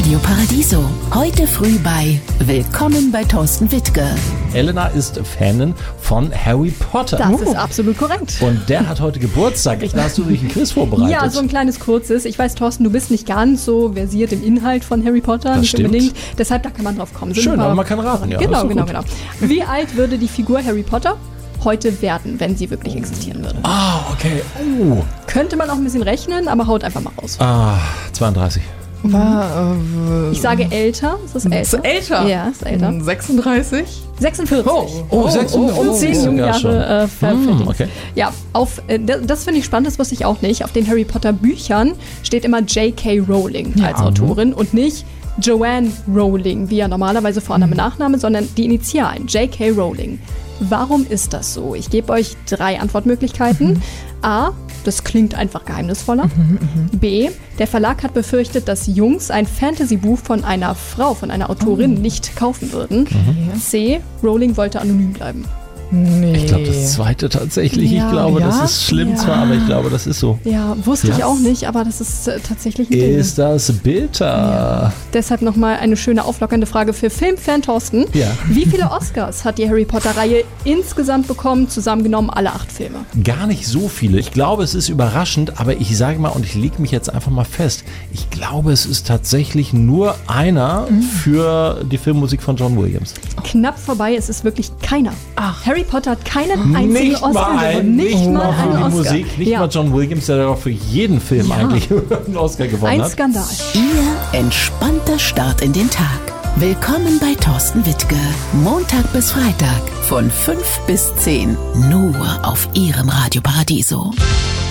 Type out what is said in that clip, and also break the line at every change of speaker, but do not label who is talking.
Radio Paradiso. Heute früh bei Willkommen bei Thorsten Wittke.
Elena ist Fanin von Harry Potter.
Das ist absolut korrekt.
Und der hat heute Geburtstag. Da hast du dich ein Quiz vorbereitet.
Ja, so ein kleines kurzes. Ich weiß, Thorsten, du bist nicht ganz so versiert im Inhalt von Harry Potter.
Das
nicht
stimmt.
Unbedingt. Deshalb, da kann man drauf kommen.
Schön, aber man kann raten. Ja,
Genau. Wie alt würde die Figur Harry Potter heute werden, wenn sie wirklich existieren würde?
Ah, okay.
Könnte man auch ein bisschen rechnen, aber haut einfach mal raus.
32.
Ich sage älter. Ist das älter?
Ist älter?
Ja, ist älter.
36?
46.
Oh,
10
sogar
Jungjahre
schon.
verfällt.
Okay.
Ja, das finde ich spannend, das wusste ich auch nicht. Auf den Harry Potter Büchern steht immer J.K. Rowling als Autorin und nicht Joanne Rowling, wie ja normalerweise Vorname, Nachname, sondern die Initialen, J.K. Rowling. Warum ist das so? Ich gebe euch 3 Antwortmöglichkeiten. A, das klingt einfach geheimnisvoller. B, der Verlag hat befürchtet, dass Jungs ein Fantasy-Buch von einer Frau, von einer Autorin nicht kaufen würden. C, Rowling wollte anonym bleiben.
Nee.
Ich glaube, das zweite tatsächlich.
Ja.
Ich glaube, das
Ja?
ist schlimm zwar, aber ich glaube, das ist so.
Ja, wusste ich auch nicht, aber das ist tatsächlich ein Ding.
Ist das bitter?
Ja. Deshalb nochmal eine schöne auflockernde Frage für Filmfan Thorsten.
Ja.
Wie viele Oscars hat die Harry Potter-Reihe insgesamt bekommen, zusammengenommen alle 8 Filme?
Gar nicht so viele. Ich glaube, es ist überraschend, aber ich sage mal, und ich lege mich jetzt einfach mal fest, ich glaube, es ist tatsächlich nur einer für die Filmmusik von John Williams.
Knapp vorbei, es ist wirklich keiner.
Ach.
Harry Potter hat keinen einzigen Oscar gewonnen. Nicht mal
für
einen
die
Oscar.
Musik, nicht
Ja.
mal John Williams, der doch für jeden Film eigentlich einen Oscar gewonnen
Ein
hat.
Skandal.
Ihr entspannter Start in den Tag. Willkommen bei Thorsten Wittke. Montag bis Freitag von 5 bis 10. Nur auf Ihrem Radio Paradiso.